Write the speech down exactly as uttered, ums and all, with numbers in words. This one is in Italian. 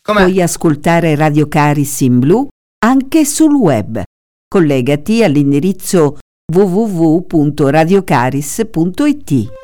Com'è? Puoi ascoltare Radio Caris in blu anche sul web. Collegati all'indirizzo w w w punto radiocaris punto i t.